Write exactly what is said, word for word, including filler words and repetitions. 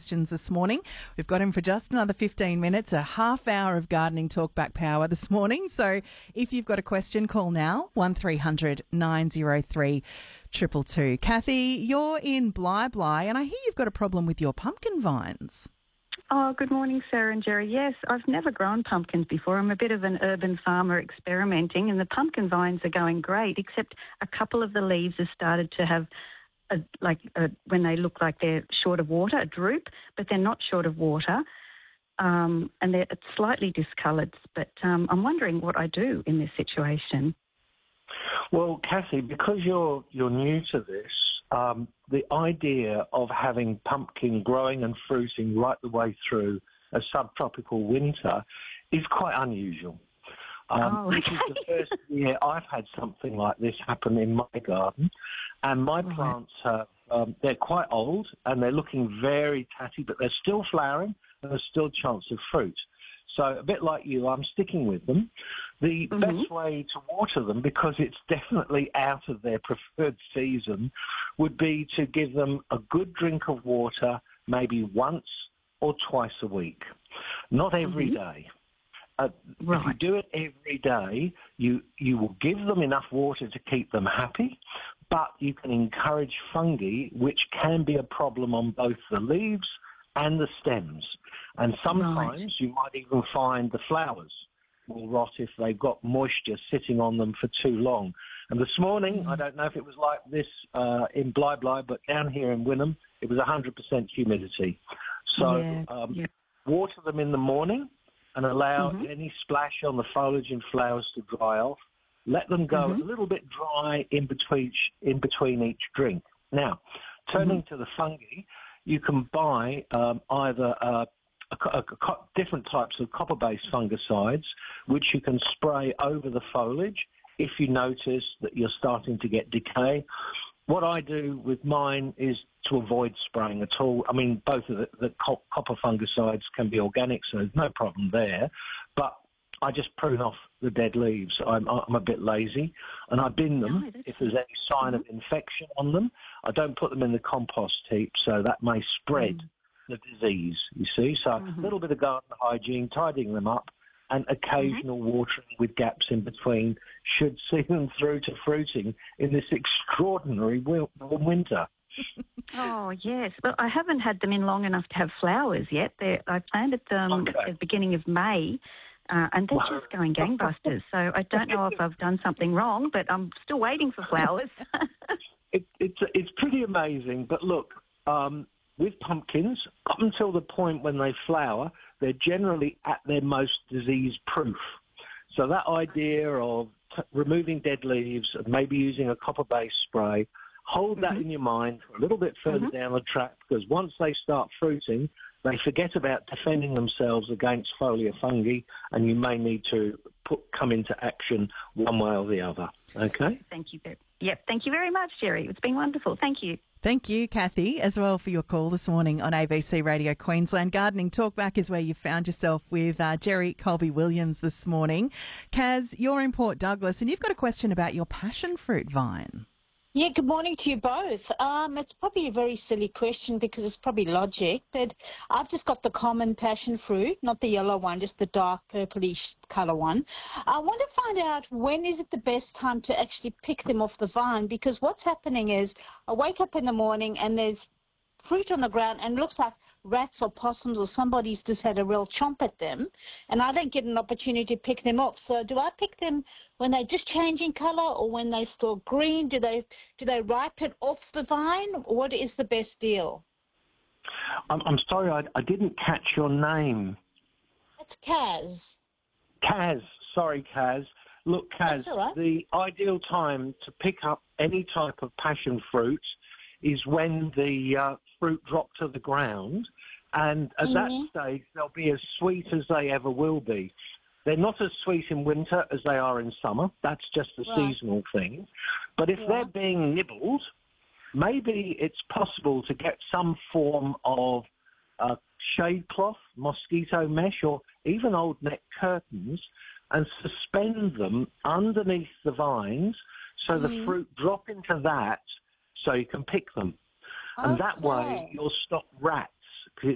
questions this morning. We've got him for just another fifteen minutes, a half hour of gardening talk back power this morning. So if you've got a question, call now, one three hundred nine oh three two two two. Kathy, you're in Bly Bly, and I hear you've got a problem with your pumpkin vines. Oh, good morning, Sarah and Jerry. Yes, I've never grown pumpkins before. I'm a bit of an urban farmer experimenting, and the pumpkin vines are going great, except a couple of the leaves have started to have, a, like, a, when they look like they're short of water, a droop, but they're not short of water, um, and they're slightly discoloured. But um, I'm wondering what I do in this situation. Well, Kathy, because you're you're new to this, um, the idea of having pumpkin growing and fruiting right the way through a subtropical winter is quite unusual. Um, oh, okay. This is the first year I've had something like this happen in my garden, and my right. plants have, um, they're quite old and they're looking very tatty, but they're still flowering and there's still a chance of fruit. So a bit like you, I'm sticking with them. The mm-hmm. best way to water them, because it's definitely out of their preferred season, would be to give them a good drink of water maybe once or twice a week. Not every mm-hmm. day. Uh, right. If you do it every day, you, you will give them enough water to keep them happy, but you can encourage fungi, which can be a problem on both the leaves and the stems. And sometimes right. you might even find the flowers will rot if they've got moisture sitting on them for too long. And this morning, mm. I don't know if it was like this uh, in Bly Bly, but down here in Wynnum, it was one hundred percent humidity. So yeah. Um, yeah. water them in the morning and allow mm-hmm. any splash on the foliage and flowers to dry off. Let them go mm-hmm. a little bit dry in between, in between each drink. Now, turning mm-hmm. to the fungi, you can buy um, either uh, a, a, a, different types of copper-based fungicides, which you can spray over the foliage if you notice that you're starting to get decay. What I do with mine is to avoid spraying at all. I mean, both of the, the copper fungicides can be organic, so there's no problem there. But I just prune off the dead leaves. I'm, I'm a bit lazy, and I bin them no, if there's any sign mm-hmm. of infection on them. I don't put them in the compost heap, so that may spread mm-hmm. the disease, you see. So mm-hmm. a little bit of garden hygiene, tidying them up, and occasional mm-hmm. watering with gaps in between should see them through to fruiting in this extraordinary warm winter. Oh, yes. Well, I haven't had them in long enough to have flowers yet. They're, I planted them Okay. at the beginning of May, uh, and they're Wow. just going gangbusters. So I don't know if I've done something wrong, but I'm still waiting for flowers. it, it's, it's pretty amazing. But look, um, with pumpkins, up until the point when they flower, they're generally at their most disease-proof. So that idea of t- removing dead leaves and maybe using a copper-based spray, hold that mm-hmm. in your mind for a little bit further mm-hmm. down the track, because once they start fruiting, they forget about defending themselves against foliar fungi, and you may need to put, come into action one way or the other. Okay? Thank you. Yep. Thank you very much, Jerry. It's been wonderful. Thank you. Thank you, Kathy, as well for your call this morning on A B C Radio Queensland. Gardening Talkback is where you found yourself with uh, Jerry Colby-Williams this morning. Kaz, you're in Port Douglas, and you've got a question about your passion fruit vine. Yeah, good morning to you both. Um, it's probably a very silly question because it's probably logic, but I've just got the common passion fruit, not the yellow one, just the dark purplish colour one. I want to find out when is it the best time to actually pick them off the vine, because what's happening is I wake up in the morning and there's fruit on the ground and it looks like rats or possums or somebody's just had a real chomp at them, and I don't get an opportunity to pick them up. So do I pick them when they're just changing colour or when they're still green? Do they do they ripen off the vine? What is the best deal? I'm, I'm sorry, I, I didn't catch your name. It's Kaz. Kaz. Sorry, Kaz. Look, Kaz, That's all right. The ideal time to pick up any type of passion fruit is when the uh, fruit drop to the ground, and at mm-hmm. that stage they'll be as sweet as they ever will be. They're not as sweet in winter as they are in summer. That's just a right. seasonal thing. But if yeah. they're being nibbled, maybe it's possible to get some form of uh, shade cloth, mosquito mesh, or even old net curtains, and suspend them underneath the vines so mm-hmm. the fruit drop into that so you can pick them. And okay. that way you'll stop rats